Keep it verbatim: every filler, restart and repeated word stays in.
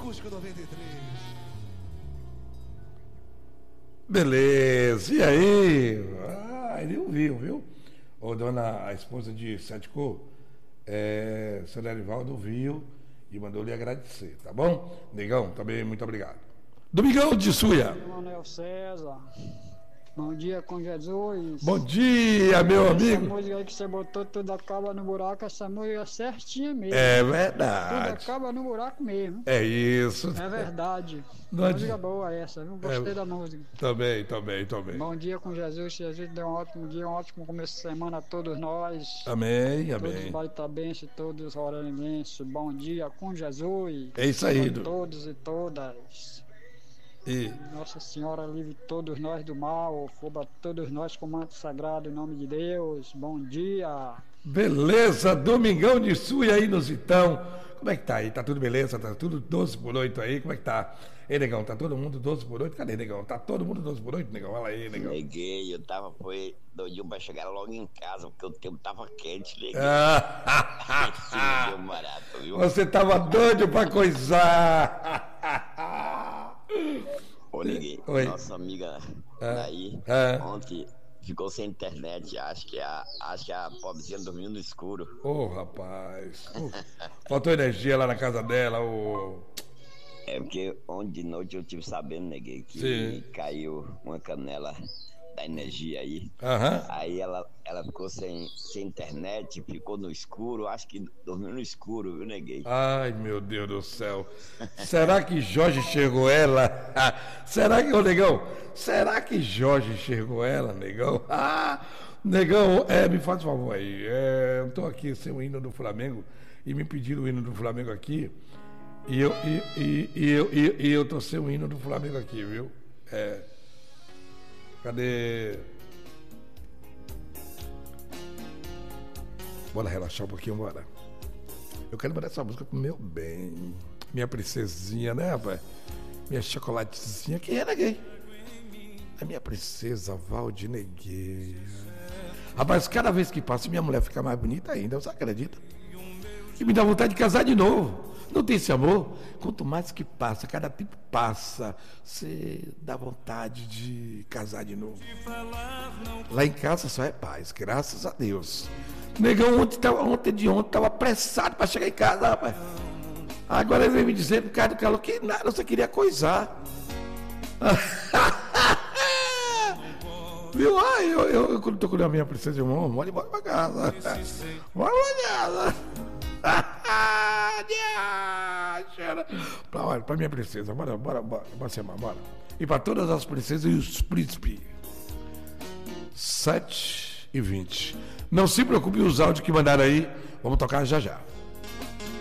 Acústico noventa e três. Beleza, e aí? Ah, ele ouviu, viu? Ô, dona, a esposa de Sete Cor, é, seu Erivaldo ouviu e mandou lhe agradecer, tá bom? Negão, também muito obrigado. Domingão de Suia. Manuel César. Bom dia com Jesus. Bom dia, meu essa amigo. Essa música aí que você botou, tudo acaba no buraco, essa música é certinha mesmo. É verdade. Tudo acaba no buraco mesmo. É isso. É verdade. Não música boa essa, viu? Gostei é... da música. Também, também, também. Bom dia com Jesus. Jesus deu um ótimo dia, um ótimo começo de semana a todos nós. Amém, amém. Todos baita benção, todos orando imenso. Bom dia com Jesus. É isso aí, com todos e todas. E... Nossa Senhora livre todos nós do mal, cubra todos nós com o manto sagrado em nome de Deus. Bom dia. Beleza, Domingão de Suia aí nos Itão. Como é que tá aí? Tá tudo beleza? Tá tudo doze por oito aí? Como é que tá? Ei, negão, tá todo mundo doze por oito? Cadê, negão? Tá todo mundo doze por oito, negão? Olha aí, negão. Neguei, eu tava foi doidinho pra chegar logo em casa, porque o tempo tava quente, neguei. Ah, deu barato, viu? Você tava doido pra coisar. Ô, neguei, Oi. Nossa amiga ah, daí, ah. ontem ficou sem internet, acho que a, acho que a pobrezinha dormiu no escuro. Ô, oh, rapaz. Uh, faltou energia lá na casa dela, ô... Oh. É porque ontem de noite eu tive sabendo, neguei, que Sim. caiu uma canela da energia aí. Uhum. Aí ela, ela ficou sem, sem internet, ficou no escuro, acho que dormiu no escuro, viu, neguei? Ai, meu Deus do céu. Será que Jorge enxergou ela? Será que, ô, negão, será que Jorge enxergou ela, negão? Ah, negão, é, me faz um favor aí. É, eu tô aqui sem o hino do Flamengo e me pediram o hino do Flamengo aqui. E eu, e, e, e, eu, e, e eu tô sem o hino do Flamengo aqui, viu? É. Cadê? Bora relaxar um pouquinho, bora. Eu quero mandar essa música pro meu bem. Minha princesinha, né, rapaz? Minha chocolatezinha. Quem é, neguei? A minha princesa Valdinegueira. Rapaz, cada vez que passa, minha mulher fica mais bonita ainda. Você acredita? Que me dá vontade de casar de novo. Não tem esse amor? Quanto mais que passa, cada tempo passa, você dá vontade de casar de novo. Lá em casa só é paz, graças a Deus. Negão ontem, tava, ontem de ontem estava apressado para chegar em casa, rapaz. Agora ele veio me dizer, por causa do calor, que nada, você queria coisar. Viu? Ah, eu, eu, eu quando tô com a minha princesa de irmão, mole embora pra casa. Bora pra casa. pra, olha, pra minha princesa, bora, bora, bora, bora, bora, bora. E pra todas as princesas e os príncipes. sete e vinte. Não se preocupe, os áudios que mandaram aí, vamos tocar já já.